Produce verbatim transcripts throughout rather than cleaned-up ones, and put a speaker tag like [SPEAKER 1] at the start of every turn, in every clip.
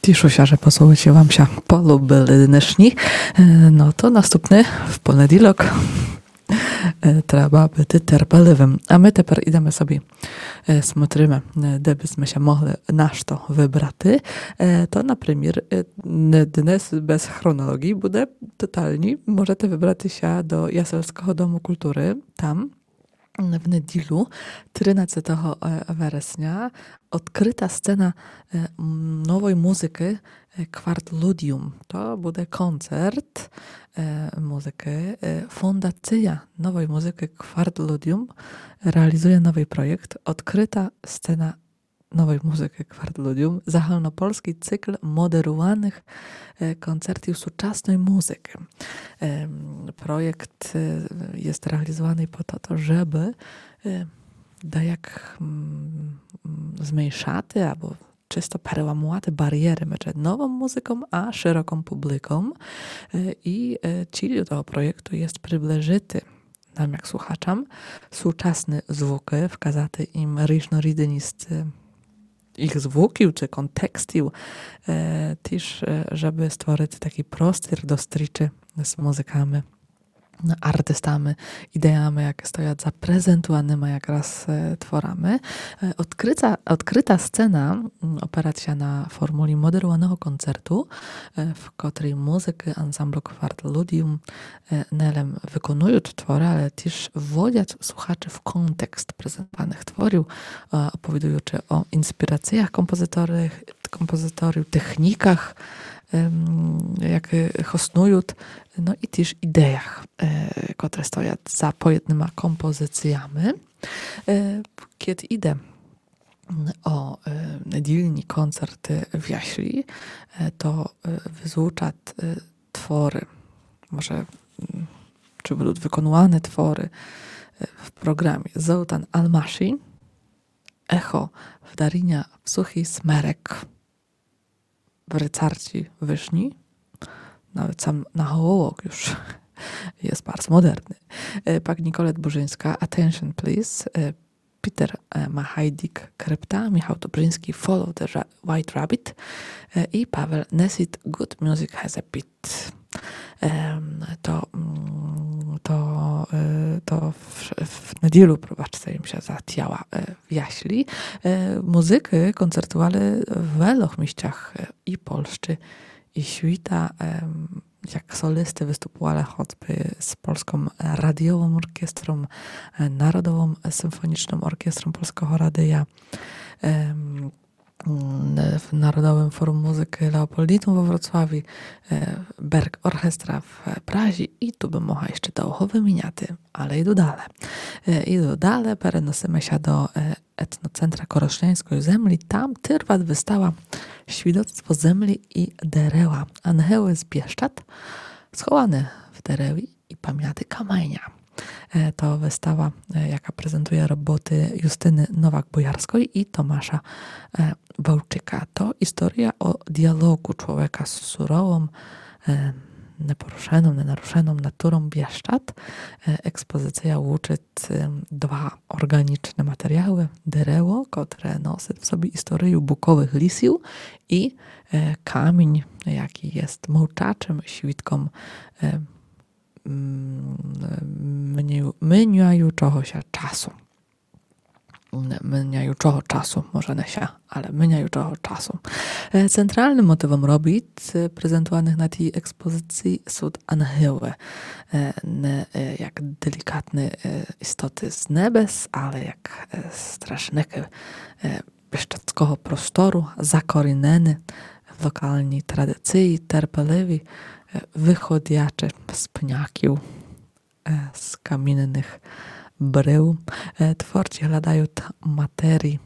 [SPEAKER 1] Тішуся, že poslucháte vám sa polúbili dnešní. No to nastупny w poniedziałek. Trzeba być terpeliwym. A my teraz idziemy sobie, смотрimy, де byśmy się mogli nasz to wybrać. To na przykład dnes bez chronologii буде totalnie. Możecie wybrać się do Jaselskiego Domu Kultury. Tam w niedzielu trynastego września odkryta scena nowej muzyki Kwartludium. To będzie koncert muzyki. Fundacja nowej muzyki Kwartludium realizuje nowy projekt Odkryta scena nowej muzyki Kwartludium. Zahalnopolski cykl moderowanych koncertów współczesnej muzyki. Projekt jest realizowany po to, żeby da jak zmniejszać albo czysto przełamувати bariery między nową muzyką a szeroką publiką. I celem tego projektu jest przybliżyć nam, jak słuchaczom, współczesne zvuki, wskazać im różnorodność ich zvuków czy kontekstów, też żeby stworzyć taki prostor do stryczy z muzykami, artystami, ideami, jakie stoją zaprezentowanymi jak raz tworami. Odkryta, odkryta scena opiera się na formuli moderowanego koncertu, w której muzyki ansamblu Kwartludium nelem wykonują twory, ale też wwodzą słuchaczy w kontekst prezentowanych tworów, opowiadaючи o inspiracjach kompozytorów, kompozytorów, technikach, jakie hosnują, no i też ideach, które stoją za pojednymi kompozycjami. Kiedy idę o niedzielni koncerty w Jaśli, to wysłuchać twory, może czy będą wykonywane twory w programie Zoltan Almashi, Echo w Darinia w Suchi Smerek, w Rycarci Wyszni, nawet sam na hołok już jest bardzo moderny. Pak Nicolette Burzyńska, Attention Please, Peter Machajdik, Krypta, Michał Dobrzyński, Follow the White Rabbit i Paweł Nesit, Good Music Has a Beat. To, to, to w, w niedzielu prowadźcie im się zatiała w Jaśli. Muzyki koncertowali w wielu miejscach i Polszczy, i świta. Jak solisty występowali choćby z Polską Radiową Orkiestrą, Narodową Symfoniczną Orkiestrą Polskiego Radia, w Narodowym Forum Muzyki Leopoldinum we Wrocławiu, Berg Orchestra w Prazie i tu bym mogła jeszcze długo wymieniać, ale idę dalej. Idę dalej, przenosimy się do Etnocentra Koroszczańskiego Zemli. Tam trwa wystawa Świadectwo Zemli i Dereła. Anioły z Bieszczad, schowane w Derewi i pamiąty kamienia. To wystawa, jaka prezentuje roboty Justyny Nowak-Bojarskiej i Tomasza Wałczyka. To historia o dialogu człowieka z surową, nieporuszoną, nienaruszoną naturą Bieszczad. Ekspozycja łączy dwa organiczne materiały. Dereło, które nosi w sobie historię bukowych lisiów i kamień, jaki jest mołczaczym świadkiem miniaючого czasu. Miniaючого czasu, może nie się, ale miniaючого czasu. Centralnym motywem robić prezentowanych na tej ekspozycji są anioły. Nie jak delikatne istoty z nebes, ale jak strasznyki bieszczadzkiego prostoru, zakorzenione w lokalnej tradycji, terpeliwi, wychodziacze z pniaków, z kamiennych brył. Twórcy hľadajú materii,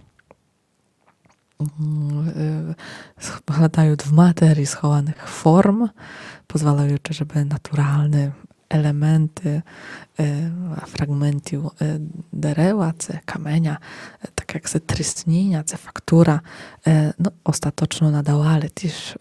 [SPEAKER 1] hľadajú w materii schowanych form, pozwalające, żeby naturalne elementy, fragmenty dereła, czy kamienia, tak jak se trystnienia, czy faktura, no, ostatecznie nadawali też